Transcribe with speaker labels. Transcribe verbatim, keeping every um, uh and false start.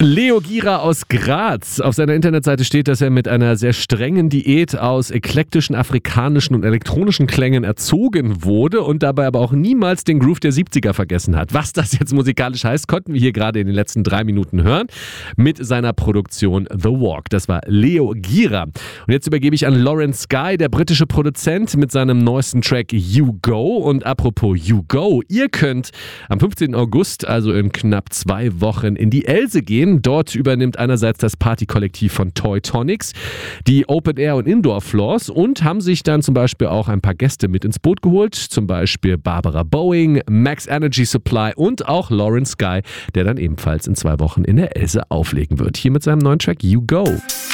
Speaker 1: Leo Gira aus Graz. Auf seiner Internetseite steht, dass er mit einer sehr strengen Diät aus eklektischen afrikanischen und elektronischen Klängen erzogen wurde und dabei aber auch niemals den Groove der siebziger vergessen hat. Was das jetzt musikalisch heißt, konnten wir hier gerade in den letzten drei Minuten hören mit seiner Produktion The Walk. Das war Leo Gira. Und jetzt übergebe ich an Lauren Sky, der britische Produzent, mit seinem neuesten Track You Go. Und apropos You Go, ihr könnt am fünfzehnten August, also in knapp zwei Wochen, in die Else gehen. Dort übernimmt einerseits das Partykollektiv von Toy Tonics die Open Air und Indoor Floors und haben sich dann zum Beispiel auch ein paar Gäste mit ins Boot geholt, zum Beispiel Barbara Boeing, Max Energy Supply und auch Lauren Sky, der dann ebenfalls in zwei Wochen in der Else auflegen wird. Hier mit seinem neuen Track You Go.